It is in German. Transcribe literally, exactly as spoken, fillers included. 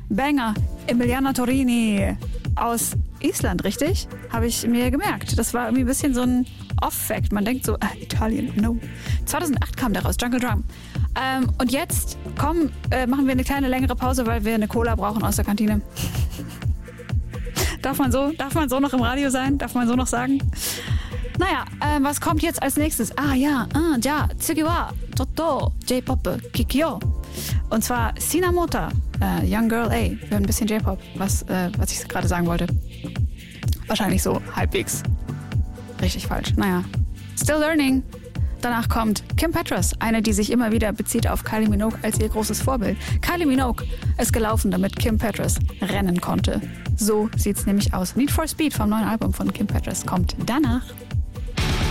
Banger. Emiliana Torini aus Island, richtig? Habe ich mir gemerkt. Das war irgendwie ein bisschen so ein Off-Fact. Man denkt so, äh, Italien, no. zweitausendacht kam der raus, Jungle Drum. Ähm, und jetzt, komm, äh, machen wir eine kleine längere Pause, weil wir eine Cola brauchen aus der Kantine. Darf man so, darf man so noch im Radio sein? Darf man so noch sagen? Naja, äh, was kommt jetzt als nächstes? Ah ja, ah, ja, tsugi wa Toto J-Pop Kikyo. Und zwar Sinamota, äh, Young Girl A. Wir hören ein bisschen J-Pop, was, äh, was ich gerade sagen wollte. Wahrscheinlich so halbwegs. Richtig falsch. Naja, still learning. Danach kommt Kim Petras, eine, die sich immer wieder bezieht auf Kylie Minogue als ihr großes Vorbild. Kylie Minogue ist gelaufen, damit Kim Petras rennen konnte. So sieht's nämlich aus. Need for Speed vom neuen Album von Kim Petras kommt danach.